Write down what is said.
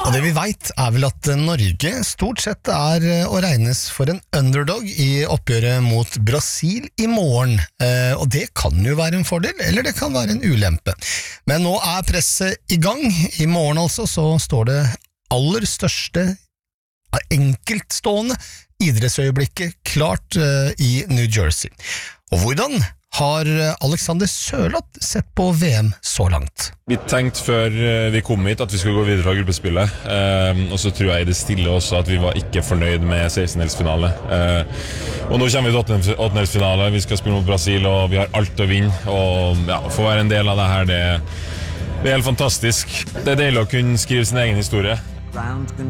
Og det vi vet vel at Norge stort sett å regnes for en underdog i oppgjøret mot Brasil i morgen. Og det kan jo være en fordel, eller det kan være en ulempe. Men nå presset i gang. I morgen altså så står det aller største enkeltstående idrettsøyeblikket klart i New Jersey. Og hvordan har Alexander Sørloth sett på VM så langt? Vi tenkte før vi kom hit at vi skulle gå videre fra gruppespillet, og så tror jeg i det stille også at vi var ikke fornøyd med 16-delsfinale. Og nå kommer vi til 8-delsfinale, vi skal spille mot Brasil, og vi har alt å vinne, og ja, å få være en del av det her, det er helt fantastisk. Det er deilig å kunne skrive sin egen historie.